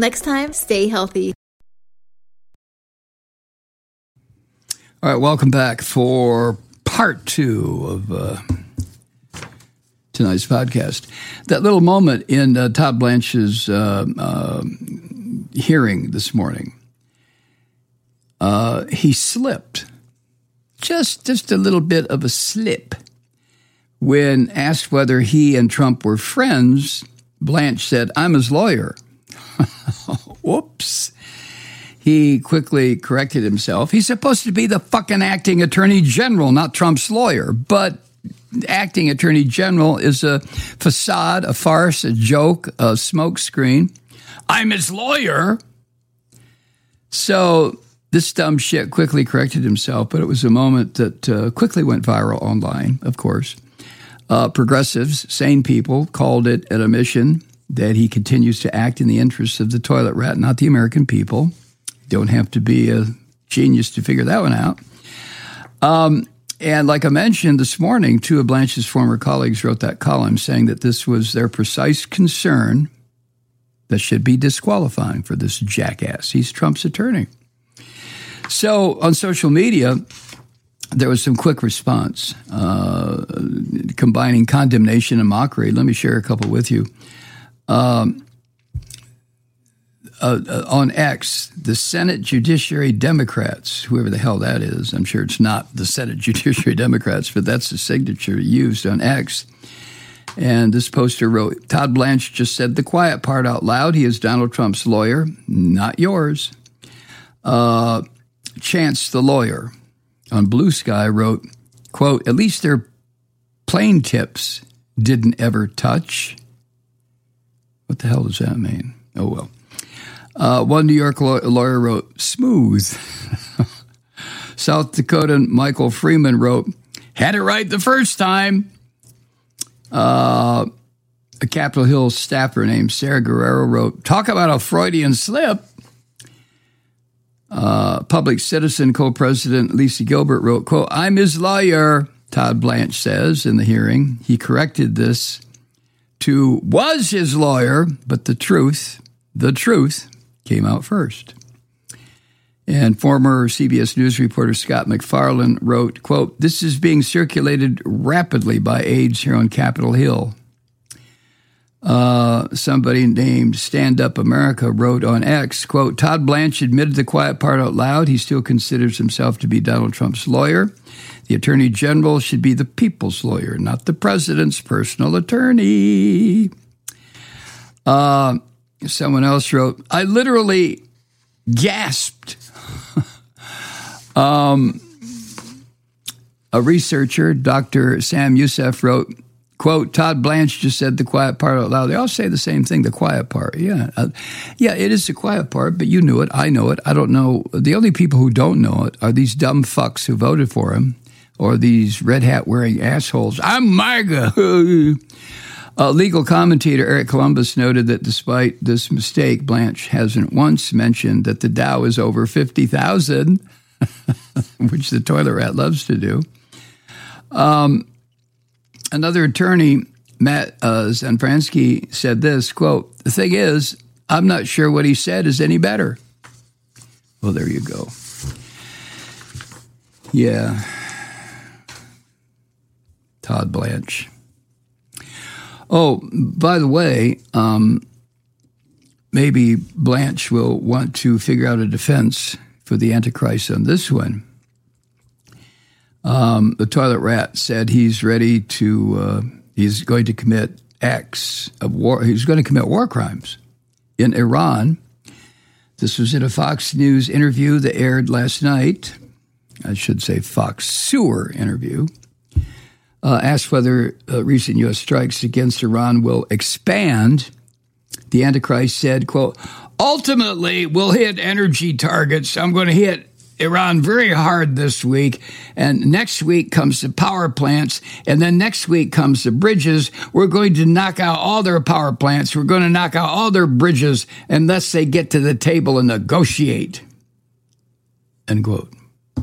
Next time, stay healthy. All right, welcome back for part 2 of tonight's podcast. That little moment in Todd Blanche's hearing this morning, he slipped, just a little bit of a slip. When asked whether he and Trump were friends, Blanche said, "I'm his lawyer." Whoops. He quickly corrected himself. He's supposed to be the fucking acting attorney general, not Trump's lawyer. But acting attorney general is a facade, a farce, a joke, a smokescreen. I'm his lawyer. So this dumb shit quickly corrected himself, but it was a moment that quickly went viral online, of course. Progressives, sane people, called it an admission that he continues to act in the interests of the toilet rat, not the American people. Don't have to be a genius to figure that one out. And like I mentioned this morning, 2 of Blanche's former colleagues wrote that column saying that this was their precise concern that should be disqualifying for this jackass. He's Trump's attorney. So on social media, there was some quick response, combining condemnation and mockery. Let me share a couple with you. On X, the Senate Judiciary Democrats, whoever the hell that is, I'm sure it's not the Senate Judiciary Democrats, but that's the signature used on X. And this poster wrote, "Todd Blanche just said the quiet part out loud. He is Donald Trump's lawyer, not yours." Chance the lawyer on Blue Sky wrote, quote, "At least their plane tips didn't ever touch." What the hell does that mean? Oh, well. One New York lawyer wrote, "Smooth." South Dakotan Michael Freeman wrote, "Had it right the first time." A Capitol Hill staffer named Sarah Guerrero wrote, "Talk about a Freudian slip." Public Citizen co-president Lisa Gilbert wrote, quote, "I'm his lawyer," Todd Blanche says in the hearing. He corrected this to "was his lawyer," but the truth came out first. And former CBS News reporter Scott MacFarlane wrote, quote, "This is being circulated rapidly by aides here on Capitol Hill." Somebody named Stand Up America wrote on X, quote, "Todd Blanche admitted the quiet part out loud. He still considers himself to be Donald Trump's lawyer. The attorney general should be the people's lawyer, not the president's personal attorney." Someone else wrote, "I literally gasped." A researcher, Dr. Sam Youssef, wrote, quote, "Todd Blanche just said the quiet part out loud." They all say the same thing, the quiet part. Yeah, it is the quiet part, but you knew it. I know it. I don't know. The only people who don't know it are these dumb fucks who voted for him or these red hat wearing assholes. I'm MAGA. Legal commentator Eric Columbus noted that despite this mistake, Blanche hasn't once mentioned that the Dow is over 50,000, which the toilet rat loves to do. Another attorney, Matt Zanfransky, said this, quote, "The thing is, I'm not sure what he said is any better." Well, there you go. Yeah. Todd Blanche. Oh, by the way, maybe Blanche will want to figure out a defense for the Antichrist on this one. The toilet rat said he's ready to, he's going to commit acts of war. He's going to commit war crimes in Iran. This was in a Fox News interview that aired last night. I should say Fox Sewer interview. Asked whether recent U.S. strikes against Iran will expand. The Antichrist said, quote, "Ultimately, we'll hit energy targets. I'm going to hit Iran very hard this week, and next week comes the power plants, and then next week comes the bridges. We're going to knock out all their power plants. We're going to knock out all their bridges unless they get to the table and negotiate." End quote.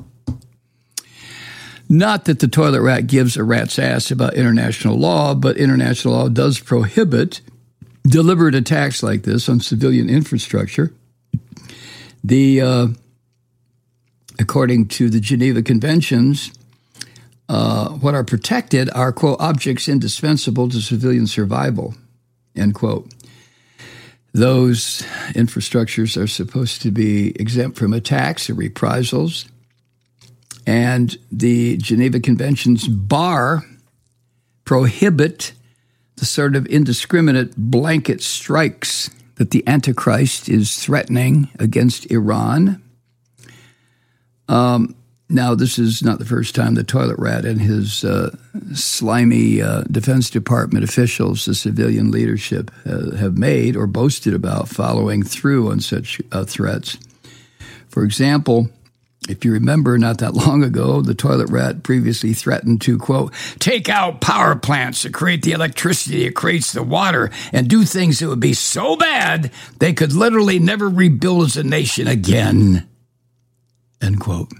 Not that the toilet rat gives a rat's ass about international law, but international law does prohibit deliberate attacks like this on civilian infrastructure, according to the Geneva Conventions, what are protected are, quote, objects indispensable to civilian survival, end quote. Those infrastructures are supposed to be exempt from attacks or reprisals, and the Geneva Conventions prohibit the sort of indiscriminate blanket strikes that the Antichrist is threatening against Iran. Now, this is not the first time the toilet rat and his slimy Defense Department officials, the civilian leadership, have made or boasted about following through on such threats. For example, if you remember, not that long ago, the toilet rat previously threatened to, quote, take out power plants to create the electricity that creates the water and do things that would be so bad they could literally never rebuild as a nation again, end quote.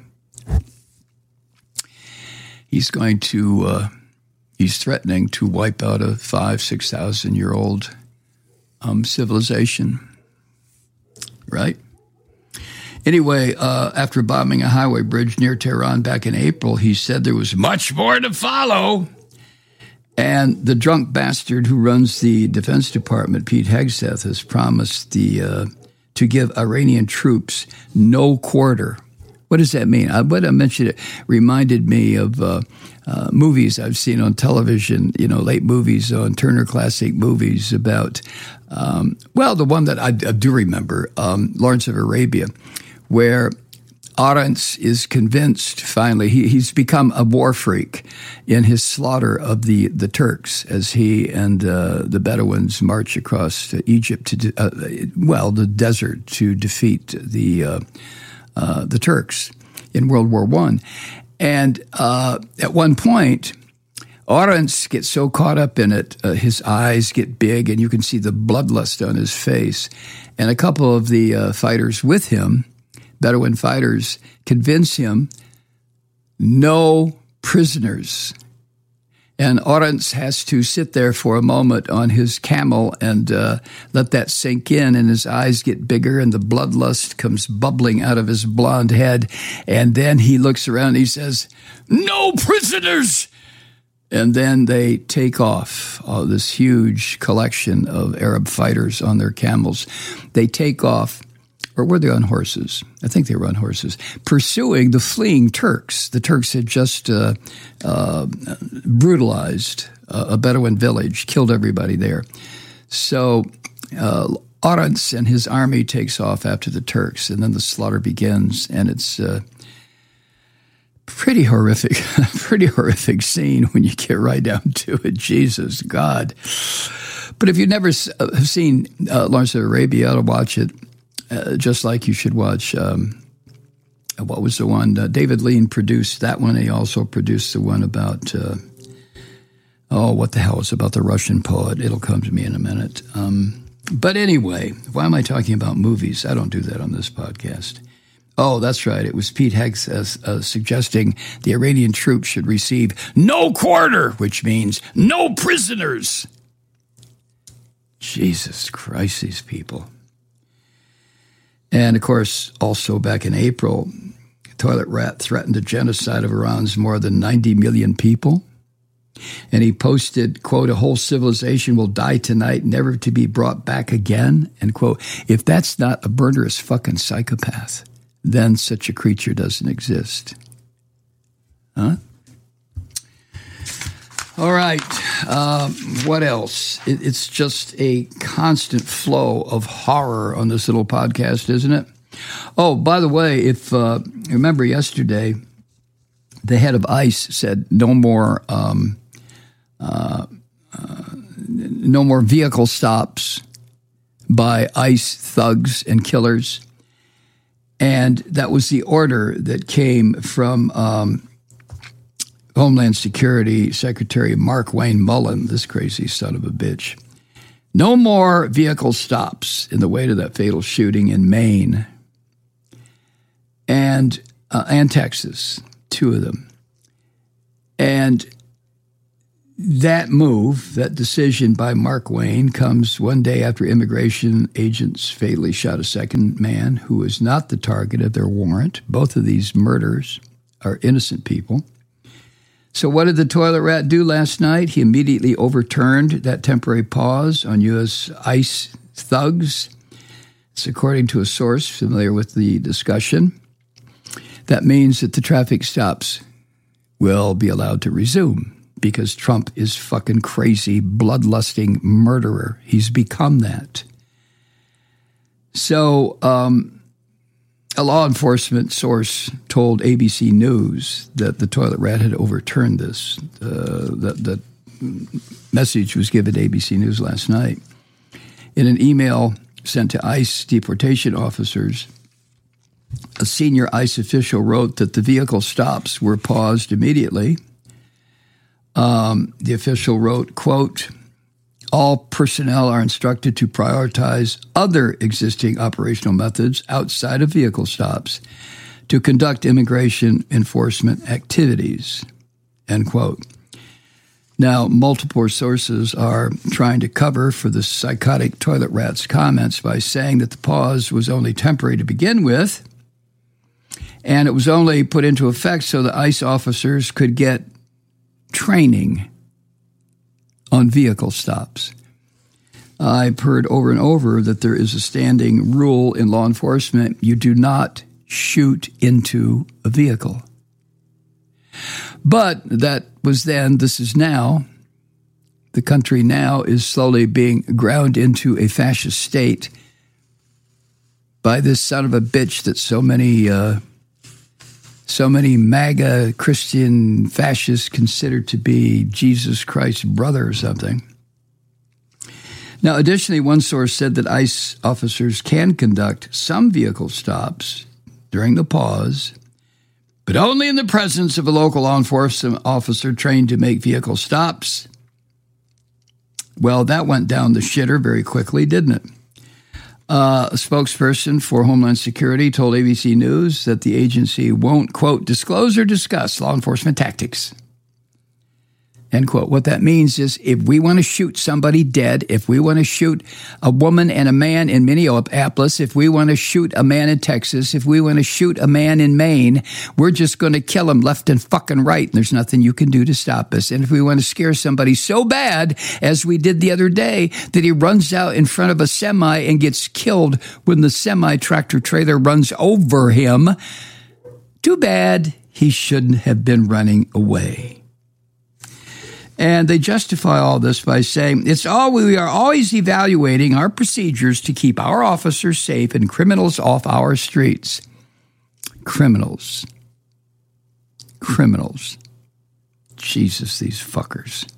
He's threatening to wipe out a 6,000-year-old civilization, right? Anyway, after bombing a highway bridge near Tehran back in April, he said there was much more to follow. And the drunk bastard who runs the Defense Department, Pete Hegseth, has promised to give Iranian troops no quarter. What does that mean? What I mentioned it reminded me of movies I've seen on television, late movies on Turner Classic Movies about, the one that I do remember, Lawrence of Arabia, where Arentz is convinced, finally, he's become a war freak in his slaughter of the Turks as he and the Bedouins march across Egypt to, the desert to defeat the Turks in World War I. And at one point, Arentz gets so caught up in it, his eyes get big, and you can see the bloodlust on his face. And a couple of the fighters with him, Bedouin fighters, convince him, no prisoners. And Arentz has to sit there for a moment on his camel and let that sink in, and his eyes get bigger and the bloodlust comes bubbling out of his blonde head. And then he looks around and he says, no prisoners! And then they take off, this huge collection of Arab fighters on their camels. They take off, or were they on horses? I think they were on horses, pursuing the fleeing Turks. The Turks had just brutalized a Bedouin village, killed everybody there. So Arentz and his army takes off after the Turks, and then the slaughter begins, and it's pretty horrific scene when you get right down to it. Jesus, God. But if you've never have seen Lawrence of Arabia, you ought to watch it. Just like you should watch, what was the one? David Lean produced that one. He also produced the one about, what the hell? It's about the Russian poet. It'll come to me in a minute. But anyway, why am I talking about movies? I don't do that on this podcast. Oh, that's right. It was Pete Hegseth suggesting the Iranian troops should receive no quarter, which means no prisoners. Jesus Christ, these people. And, of course, also back in April, Toilet Rat threatened a genocide of Iran's more than 90 million people. And he posted, quote, a whole civilization will die tonight, never to be brought back again, end quote. If that's not a murderous fucking psychopath, then such a creature doesn't exist. Huh? All right. What else? It's just a constant flow of horror on this little podcast, isn't it? Oh, by the way, if remember yesterday, the head of ICE said no more vehicle stops by ICE thugs and killers, and that was the order that came from Homeland Security Secretary Mark Wayne Mullen, this crazy son of a bitch. No more vehicle stops in the wake of that fatal shooting in Maine and Texas, two of them. And That move, that decision by Mark Wayne, comes one day after immigration agents fatally shot a second man who was not the target of their warrant. Both of these murders are innocent people. So what did the toilet rat do last night? He immediately overturned that temporary pause on U.S. ICE thugs. It's according to a source familiar with the discussion. That means that the traffic stops will be allowed to resume because Trump is fucking crazy, bloodlusting murderer. He's become that. So a law enforcement source told ABC News that the toilet rat had overturned this. The message was given to ABC News last night. In an email sent to ICE deportation officers, a senior ICE official wrote that the vehicle stops were paused immediately. The official wrote, quote, all personnel are instructed to prioritize other existing operational methods outside of vehicle stops to conduct immigration enforcement activities, end quote. Now, multiple sources are trying to cover for the psychotic toilet rat's comments by saying that the pause was only temporary to begin with, and it was only put into effect so the ICE officers could get training on vehicle stops. I've heard over and over that there is a standing rule in law enforcement: you do not shoot into a vehicle. But that was then, this is now. The country now is slowly being ground into a fascist state by this son of a bitch that so many MAGA Christian fascists consider to be Jesus Christ's brother or something. Now, additionally, one source said that ICE officers can conduct some vehicle stops during the pause, but only in the presence of a local law enforcement officer trained to make vehicle stops. Well, that went down the shitter very quickly, didn't it? A spokesperson for Homeland Security told ABC News that the agency won't, quote, disclose or discuss law enforcement tactics, end quote. What that means is if we want to shoot somebody dead, if we want to shoot a woman and a man in Minneapolis, if we want to shoot a man in Texas, if we want to shoot a man in Maine, we're just going to kill him left and fucking right, and there's nothing you can do to stop us. And if we want to scare somebody so bad, as we did the other day, that he runs out in front of a semi and gets killed when the semi-tractor trailer runs over him, too bad, he shouldn't have been running away. And they justify all this by saying, we are always evaluating our procedures to keep our officers safe and criminals off our streets. Criminals. Jesus, these fuckers.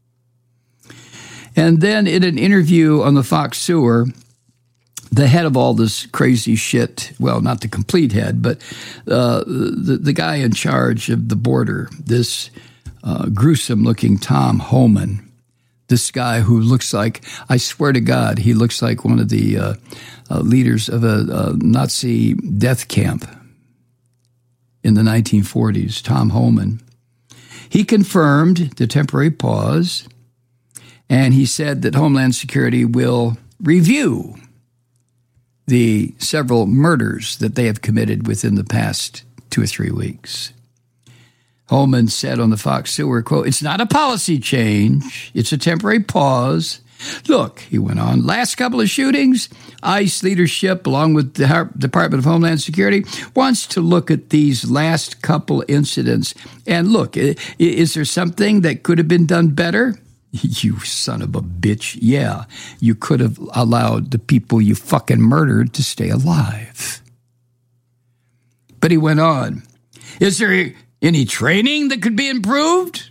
And then in an interview on the Fox Sewer, the head of all this crazy shit, well, not the complete head, but the guy in charge of the border, this gruesome-looking Tom Homan, this guy who looks like, I swear to God, he looks like one of the leaders of a Nazi death camp in the 1940s, Tom Homan. He confirmed the temporary pause, and he said that Homeland Security will review the several murders that they have committed within the past 2 or 3 weeks. Holman said on the Fox Sewer, quote, it's not a policy change. It's a temporary pause. Look, he went on, last couple of shootings, ICE leadership, along with the Department of Homeland Security, wants to look at these last couple incidents. And look, is there something that could have been done better? You son of a bitch. Yeah, you could have allowed the people you fucking murdered to stay alive. But he went on, is there any training that could be improved?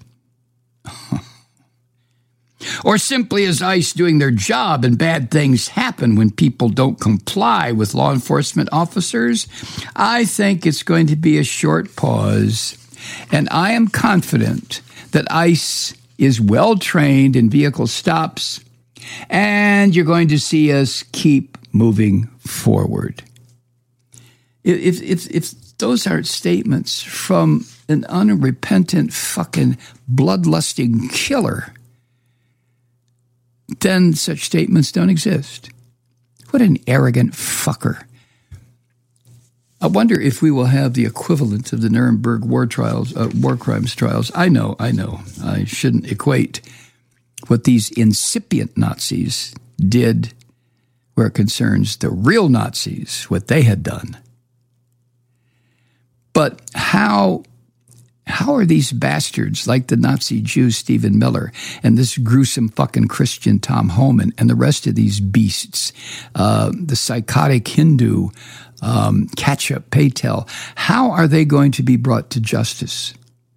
Or simply is ICE doing their job and bad things happen when people don't comply with law enforcement officers? I think it's going to be a short pause, and I am confident that ICE is well trained in vehicle stops, and you're going to see us keep moving forward. If those aren't statements from an unrepentant fucking bloodlusting killer, then such statements don't exist. What an arrogant fucker. I wonder if we will have the equivalent of the Nuremberg war crimes trials. I know. I shouldn't equate what these incipient Nazis did where it concerns the real Nazis, what they had done. But how are these bastards like the Nazi Jew Stephen Miller and this gruesome fucking Christian Tom Homan and the rest of these beasts, the psychotic Hindu Ketchup Patel, how are they going to be brought to justice?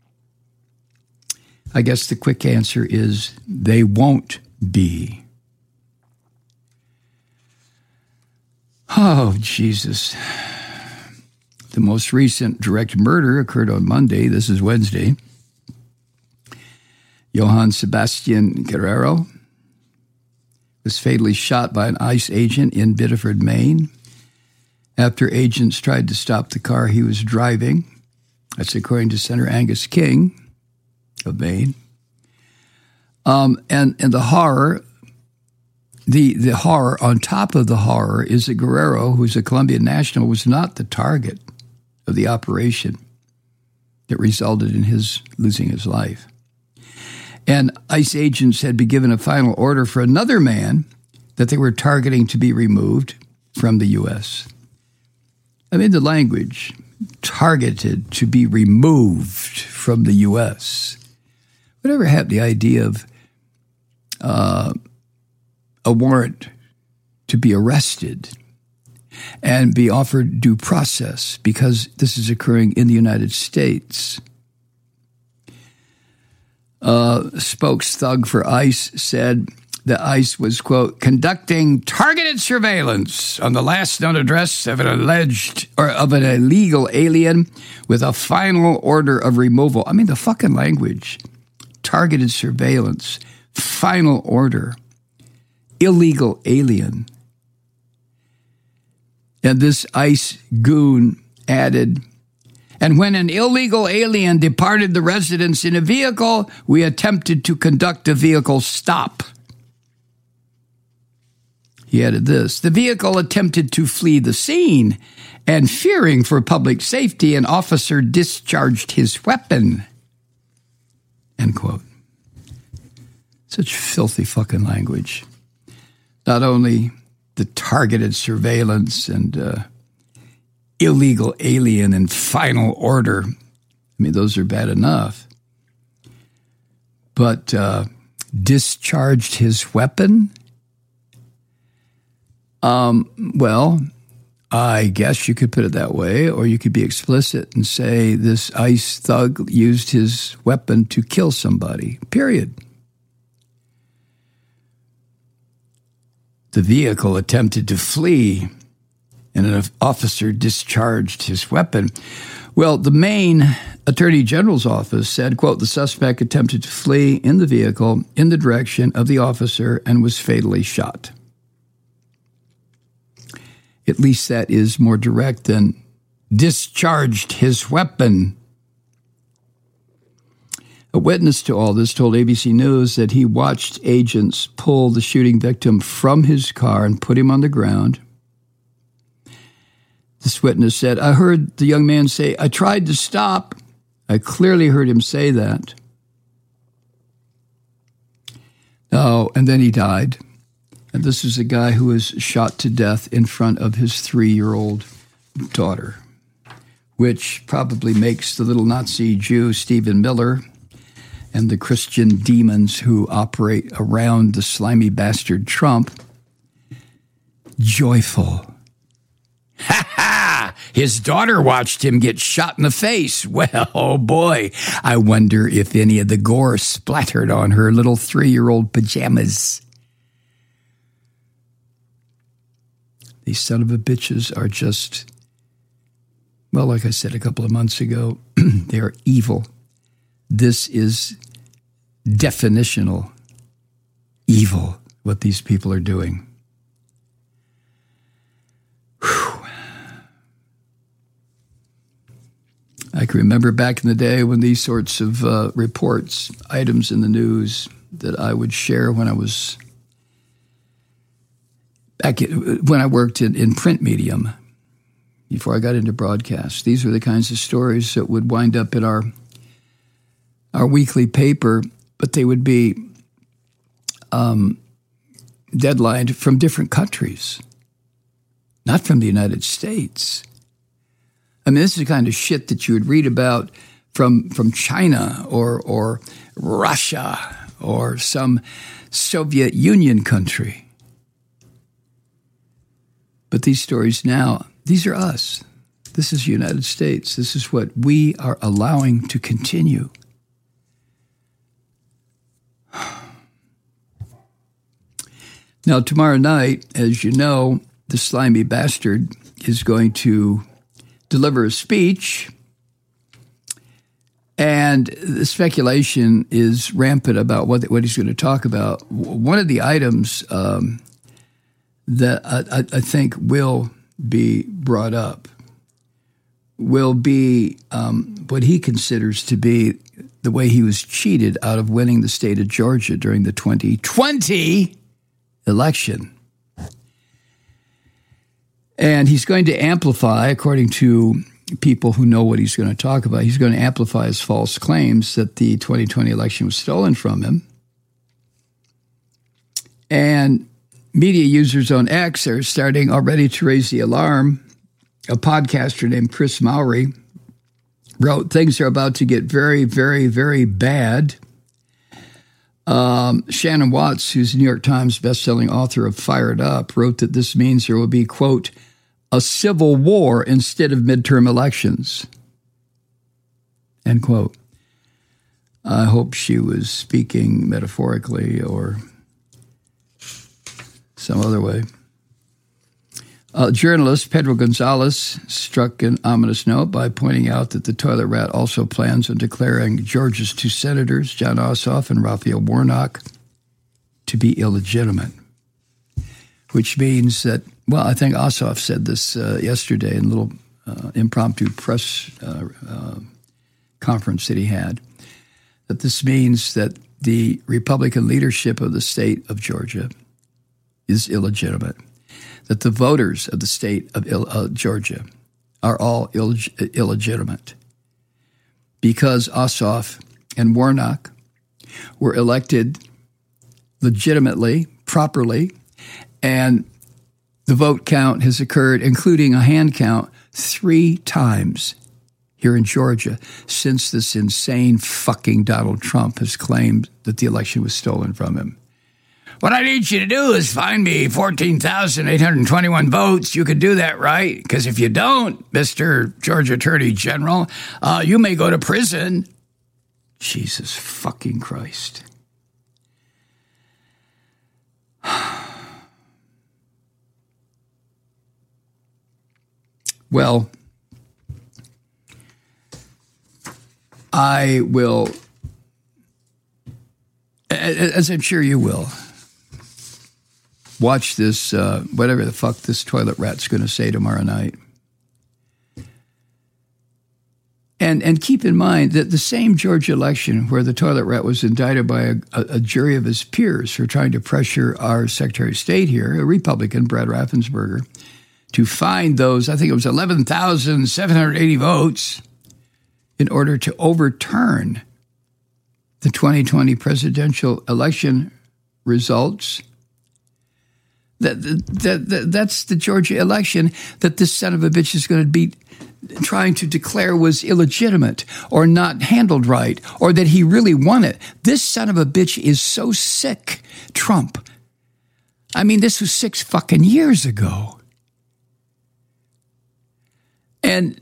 I guess the quick answer is they won't be. Oh, Jesus. The most recent direct murder occurred on Monday. This is Wednesday. Johann Sebastian Guerrero was fatally shot by an ICE agent in Biddeford, Maine, after agents tried to stop the car he was driving. That's according to Senator Angus King of Maine. And the horror, the horror on top of the horror is that Guerrero, who's a Colombian national, was not the target of the operation that resulted in his losing his life. And ICE agents had been given a final order for another man that they were targeting to be removed from the U.S. I mean, the language, targeted to be removed from the U.S. Whatever happened to the idea of a warrant to be arrested and be offered due process because this is occurring in the United States? Spokes thug for ICE said that ICE was, quote, conducting targeted surveillance on the last known address of an illegal alien with a final order of removal. I mean, the fucking language. Targeted surveillance, final order, illegal alien. And this ICE goon added, and when an illegal alien departed the residence in a vehicle, we attempted to conduct a vehicle stop. He added this, the vehicle attempted to flee the scene, and fearing for public safety, an officer discharged his weapon. End quote. Such filthy fucking language. Not only the targeted surveillance and illegal alien and final order. I mean, those are bad enough. But discharged his weapon? Well, I guess you could put it that way, or you could be explicit and say this ICE thug used his weapon to kill somebody, period. The vehicle attempted to flee, and an officer discharged his weapon. Well, the Maine Attorney General's office said, quote, the suspect attempted to flee in the vehicle in the direction of the officer and was fatally shot. At least that is more direct than discharged his weapon. A witness to all this told ABC News that he watched agents pull the shooting victim from his car and put him on the ground. This witness said, I heard the young man say, I tried to stop. I clearly heard him say that. Oh, and then he died. And this is a guy who was shot to death in front of his 3-year-old daughter, which probably makes the little Nazi Jew Stephen Miller and the Christian demons who operate around the slimy bastard Trump joyful. Ha ha! His daughter watched him get shot in the face. Well, oh boy, I wonder if any of the gore splattered on her little 3-year-old pajamas. These son of a bitches are just, well, like I said a couple of months ago, they are evil. This is definitional evil, what these people are doing. Whew. I can remember back in the day when these sorts of reports, items in the news that I would share when I was when I worked in print medium, before I got into broadcast. These were the kinds of stories that would wind up in our weekly paper, but they would be deadlined from different countries, not from the United States. I mean, this is the kind of shit that you would read about from China or Russia or some Soviet Union country. But these stories now, these are us. This is the United States. This is what we are allowing to continue. Now, tomorrow night, as you know, the slimy bastard is going to deliver a speech, and the speculation is rampant about what he's going to talk about. One of the items that I think will be brought up will be what he considers to be the way he was cheated out of winning the state of Georgia during the 2020 election. And he's going to amplify, according to people who know what he's going to talk about, he's going to amplify his false claims that the 2020 election was stolen from him. And media users on X are starting already to raise the alarm. A podcaster named Chris Mowry wrote, "Things are about to get very, very, very bad." Shannon Watts, who's the New York Times bestselling author of Fired Up, wrote that this means there will be, quote, a civil war instead of midterm elections, end quote. I hope she was speaking metaphorically or some other way. Journalist Pedro Gonzalez struck an ominous note by pointing out that the toilet rat also plans on declaring Georgia's two senators, Jon Ossoff and Raphael Warnock, to be illegitimate, which means that, well, I think Ossoff said this yesterday in a little impromptu press conference that he had, that this means that the Republican leadership of the state of Georgia is illegitimate, that the voters of the state of Georgia are all illegitimate because Ossoff and Warnock were elected legitimately, properly, and the vote count has occurred, including a hand count, 3 times here in Georgia since this insane fucking Donald Trump has claimed that the election was stolen from him. What I need you to do is find me 14,821 votes. You can do that, right? Because if you don't, Mr. Georgia Attorney General, you may go to prison. Jesus fucking Christ. Well, I will, as I'm sure you will, watch this, whatever the fuck this toilet rat's going to say tomorrow night. And keep in mind that the same Georgia election where the toilet rat was indicted by a jury of his peers for trying to pressure our Secretary of State here, a Republican, Brad Raffensperger, to find those, I think it was 11,780 votes in order to overturn the 2020 presidential election results. That's the Georgia election that this son of a bitch is going to be trying to declare was illegitimate or not handled right or that he really won it. This son of a bitch is so sick, Trump. I mean, this was 6 fucking years ago. And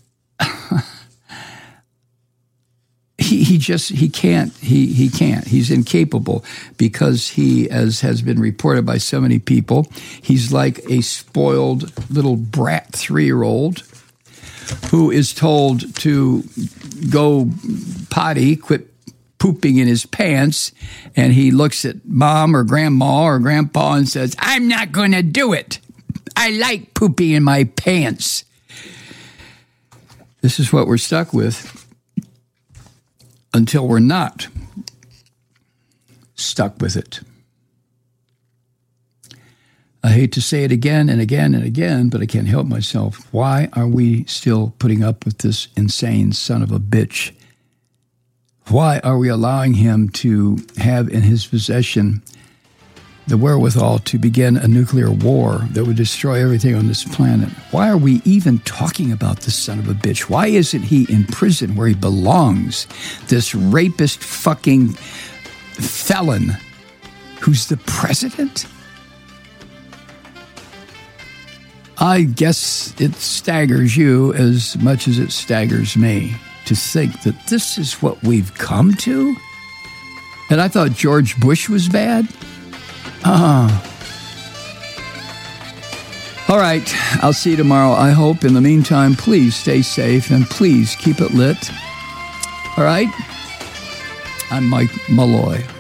he can't. He's incapable because he, as has been reported by so many people, he's like a spoiled little brat 3-year-old who is told to go potty, quit pooping in his pants, and he looks at mom or grandma or grandpa and says, "I'm not going to do it. I like pooping in my pants." This is what we're stuck with until we're not stuck with it. I hate to say it again and again and again, but I can't help myself. Why are we still putting up with this insane son of a bitch? Why are we allowing him to have in his possession the wherewithal to begin a nuclear war that would destroy everything on this planet? Why are we even talking about this son of a bitch? Why isn't he in prison where he belongs? This rapist fucking felon who's the president? I guess it staggers you as much as it staggers me to think that this is what we've come to? And I thought George Bush was bad? All right, I'll see you tomorrow, I hope. In the meantime, please stay safe and please keep it lit. All right? I'm Mike Malloy.